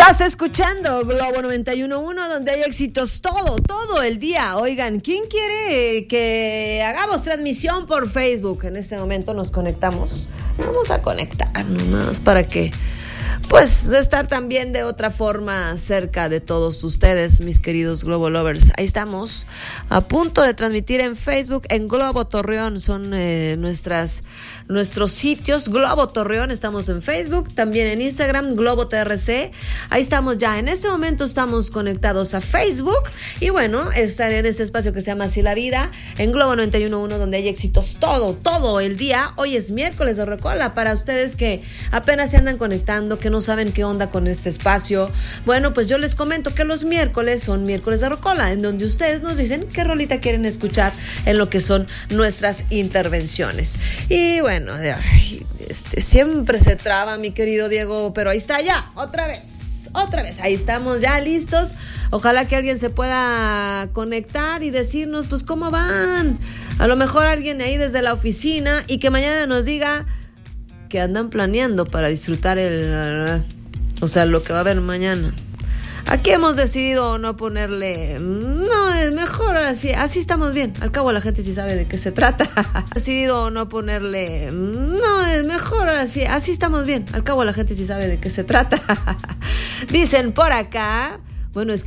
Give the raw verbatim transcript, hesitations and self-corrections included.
Estás escuchando Globo noventa y uno punto uno, donde hay éxitos todo, todo el día. Oigan, ¿quién quiere que hagamos transmisión por Facebook? En este momento nos conectamos. Vamos a conectarnos más para que, pues, estar también de otra forma cerca de todos ustedes, mis queridos Globo Lovers. Ahí estamos, a punto de transmitir en Facebook, en Globo Torreón. Son eh, nuestras... nuestros sitios, Globo Torreón, estamos en Facebook, también en Instagram, Globo T R C, ahí estamos ya, en este momento estamos conectados a Facebook, y bueno, están en este espacio que se llama Así la Vida, en Globo noventa y uno punto uno, donde hay éxitos todo, todo el día. Hoy es miércoles de Rocola, para ustedes que apenas se andan conectando, que no saben qué onda con este espacio. Bueno, pues yo les comento que los miércoles son miércoles de Rocola, en donde ustedes nos dicen qué rolita quieren escuchar en lo que son nuestras intervenciones. Y bueno, Bueno, ay, este, siempre se traba, mi querido Diego, pero ahí está ya, otra vez, otra vez, ahí estamos ya listos. Ojalá que alguien se pueda conectar y decirnos, pues, cómo van. A lo mejor alguien ahí desde la oficina, y que mañana nos diga que andan planeando para disfrutar el, o sea, lo que va a haber mañana. Aquí hemos decidido no ponerle, no, es mejor así, así estamos bien. Al cabo la gente sí sabe de qué se trata. Decidido no ponerle, no, es mejor así, así estamos bien. Al cabo la gente sí sabe de qué se trata. Dicen por acá, bueno, es que